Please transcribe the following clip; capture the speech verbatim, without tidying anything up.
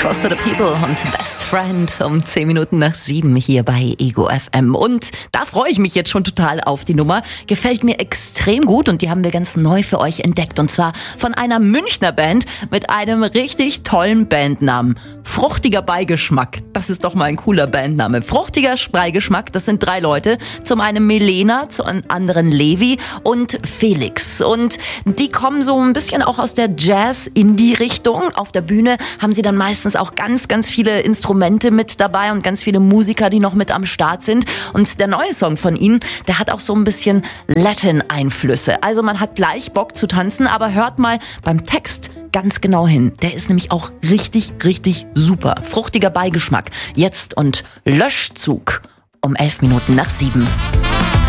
Cross to the People und Best Friend um zehn Minuten nach sieben hier bei Ego F M. Und da freue ich mich jetzt schon total auf die Nummer. Gefällt mir extrem gut und die haben wir ganz neu für euch entdeckt. Und zwar von einer Münchner Band mit einem richtig tollen Bandnamen. Fruchtiger Beigeschmack. Das ist doch mal ein cooler Bandname. Fruchtiger Beigeschmack, das sind drei Leute. Zum einen Melena, zum anderen Levi und Felix. Und die kommen so ein bisschen auch aus der Jazz-Indie-Richtung. Auf der Bühne haben sie dann meistens auch ganz, ganz viele Instrumente mit dabei und ganz viele Musiker, die noch mit am Start sind. Und der neue Song von ihnen, der hat auch so ein bisschen Latin-Einflüsse. Also man hat gleich Bock zu tanzen, aber hört mal beim Text ganz genau hin. Der ist nämlich auch richtig, richtig super. Fruchtiger Beigeschmack. Jetzt und Löschzug um elf Minuten nach sieben.